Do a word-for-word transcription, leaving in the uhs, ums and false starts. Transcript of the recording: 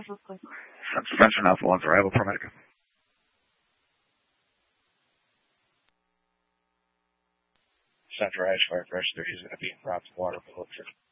Suspension Alpha One's arrival, paramedic. Center Edge Fire Pressure, there is going to be in water.